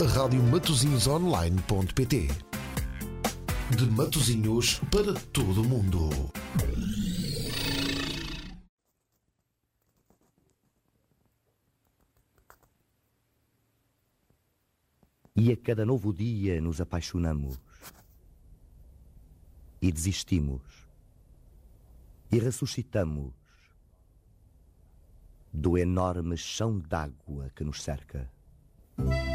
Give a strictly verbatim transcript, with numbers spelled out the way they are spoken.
a rádio matosinhos online ponto pt. De Matosinhos para todo o mundo. E a cada novo dia nos apaixonamos e desistimos e ressuscitamos do enorme chão d'água que nos cerca.